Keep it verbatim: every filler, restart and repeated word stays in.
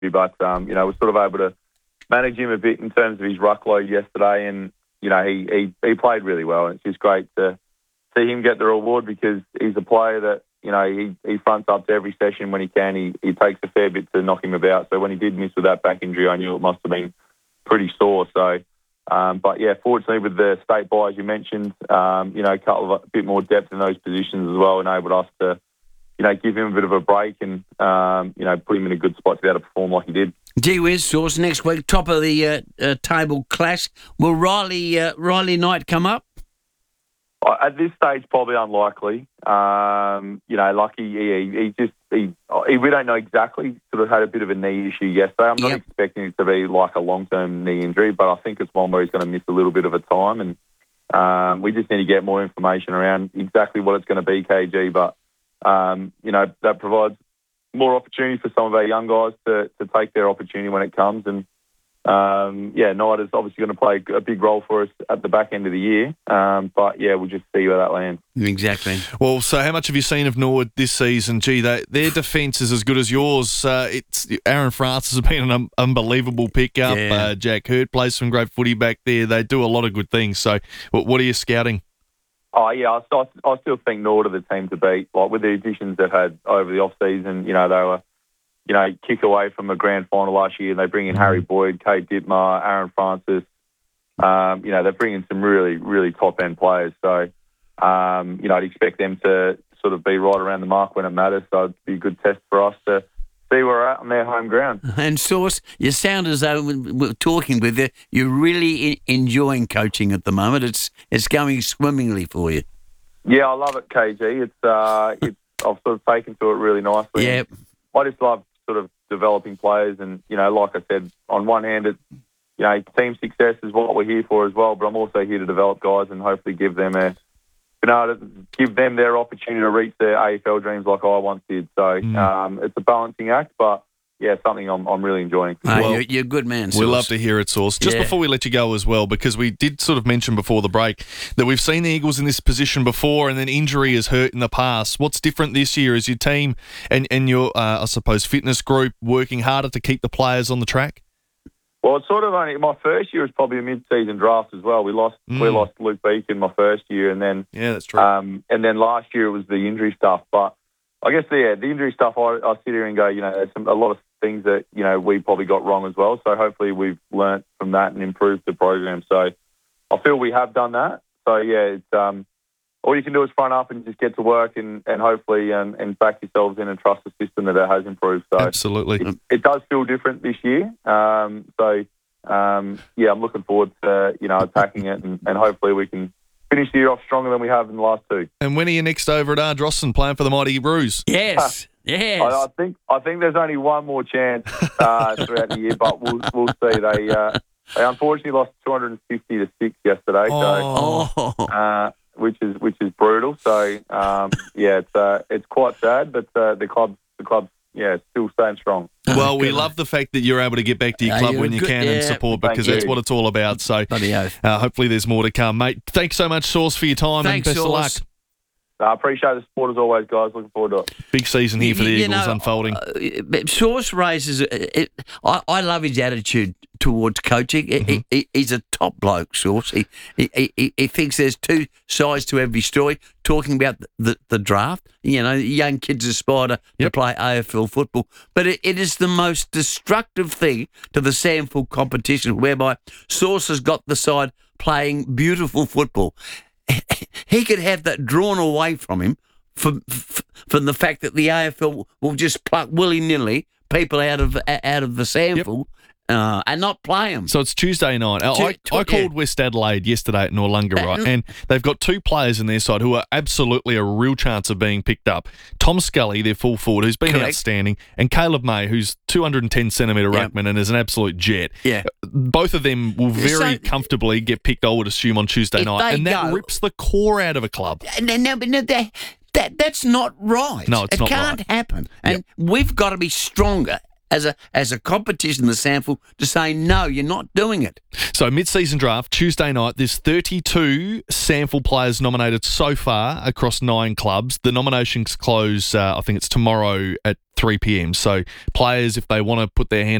but, um, you know, we're sort of able to manage him a bit in terms of his ruck load yesterday, and, you know, he, he, he played really well, and it's just great to see him get the reward because he's a player that, you know, he, he fronts up to every session when he can. He, he takes a fair bit to knock him about. So when he did miss with that back injury, I knew it must have been pretty sore. So, um, but yeah, fortunately with the state bye, as you mentioned, um, you know, a couple of a bit more depth in those positions as well enabled us to, you know, give him a bit of a break and, um, you know, put him in a good spot to be able to perform like he did. Gee whiz, Sauce, next week, top of the uh, uh, table clash. Will Riley uh, Riley Knight come up? At this stage, probably unlikely. Um, you know, like he, he, he just, he, he, we don't know exactly, sort of had a bit of a knee issue yesterday. I'm not yep. expecting it to be like a long-term knee injury, but I think it's one where he's going to miss a little bit of a time. And um, we just need to get more information around exactly what it's going to be, K G. But, um, you know, that provides more opportunity for some of our young guys to, to take their opportunity when it comes. And, Um, yeah, Knight is obviously going to play a big role for us at the back end of the year. Um, but, yeah, we'll just see where that lands. Exactly. Well, so how much have you seen of Norwood this season? Gee, they, their defence is as good as yours. Uh, it's Aaron Francis has been an um, unbelievable pickup. Yeah. Uh, Jack Hurt plays some great footy back there. They do a lot of good things. So what, what are you scouting? Oh, yeah, I, I, I still think Norwood are the team to beat. Like, with the additions they've had over the off-season, you know, they were... you know, kick away from a grand final last year, and they bring in Harry Boyd, Kate Dittmar, Aaron Francis. Um, you know, they're bringing some really, really top-end players. So, um, you know, I'd expect them to sort of be right around the mark when it matters. So it'd be a good test for us to see where we're at on their home ground. And, Sauce, you sound as though we're talking with you, you're really enjoying coaching at the moment. It's it's going swimmingly for you. Yeah, I love it, K G. It's, uh, it's I've sort of taken to it really nicely. Yeah. I just love sort of developing players, and you know, like I said, on one hand, it, you know, team success is what we're here for as well. But I'm also here to develop guys and hopefully give them a, you know, to give them their opportunity to reach their A F L dreams like I once did. So mm. um, it's a balancing act, but yeah, something I'm, I'm really enjoying. Oh, well, you're, you're a good man, Sauce. We love to hear it, Sauce. Just yeah. before we let you go as well, because we did sort of mention before the break that we've seen the Eagles in this position before and then injury has hurt in the past. What's different this year? Is your team and, and your, uh, I suppose, fitness group working harder to keep the players on the track? Well, it's sort of only, my first year was probably a mid-season draft as well. We lost mm. we lost Luke Beacon my first year, and then yeah, that's true. Um, and then last year it was the injury stuff. But I guess yeah, the injury stuff, I, I sit here and go, you know, there's some, a lot of things that, you know, we probably got wrong as well. So hopefully we've learnt from that and improved the program. So I feel we have done that. So yeah, it's um, all you can do is front up and just get to work and, and hopefully um, and back yourselves in and trust the system that it has improved. So absolutely, it, it does feel different this year. Um, so um, yeah, I'm looking forward to, you know, attacking it and, and hopefully we can finish the year off stronger than we have in the last two. And when are you next over at Ardrossan playing for the Mighty Roos? Yes. Yes, I, I think I think there's only one more chance uh, throughout the year, but we'll we'll see. They uh, they unfortunately lost two hundred fifty to six yesterday, oh. so uh, which is which is brutal. So um, yeah, it's uh, it's quite sad, but uh, the club the club yeah still staying strong. Well, we love the fact that you're able to get back to your club uh, when you good, can yeah. and support because that's what it's all about. So uh, hopefully there's more to come, mate. Thanks so much, Sauce, for your time Thanks, and best Sauce. of luck. I appreciate the support as always, guys. Looking forward to it. Big season here for the you Eagles know, unfolding. Uh, Sauce raises. It, I, I love his attitude towards coaching. Mm-hmm. He, he, he's a top bloke, Sauce. He, he, he, he thinks there's two sides to every story. Talking about the, the, the draft, you know, young kids aspire to, yep. to play A F L football, but it, it is the most destructive thing to the SANFL competition, whereby Sauce has got the side playing beautiful football. He could have that drawn away from him from from the fact that the A F L will just pluck willy-nilly people out of out of the SANFL yep. uh, and not play them. So it's Tuesday night. I, I, I called West Adelaide yesterday at Noarlunga, right? And they've got two players in their side who are absolutely a real chance of being picked up. Tom Scully, their full forward, who's been Correct. outstanding, and Caleb May, who's two hundred ten centimetre yep. ruckman and is an absolute jet. Yeah. Both of them will very so, comfortably get picked, I would assume, on Tuesday night. And that go, rips the core out of a club. No, no, but no, that, that, that's not right. No, it's it not can't right. happen. And yep. we've got to be stronger as a as a competition, the SANFL, to say no, you're not doing it. So mid-season draft Tuesday night. There's thirty-two SANFL players nominated so far across nine clubs. The nominations close. Uh, I think it's tomorrow at three p.m. So players, if they want to put their hand